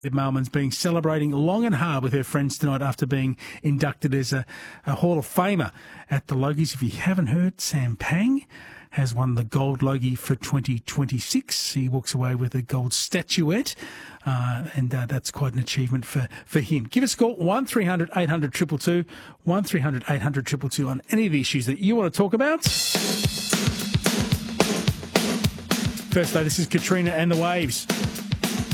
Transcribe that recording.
Mailman's been celebrating long and hard with her friends tonight after being inducted as a Hall of Famer at the Logies. If you haven't heard, Sam Pang has won the Gold Logie for 2026. He walks away with a gold statuette, and that's quite an achievement for him. Give us a call, 1300 800 222, 1300 800 222 on any of the issues that you want to talk about. First though, this is Katrina and the Waves.